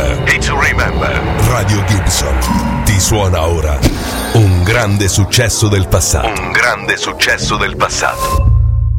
Radio Gibson ti suona ora un grande successo del passato.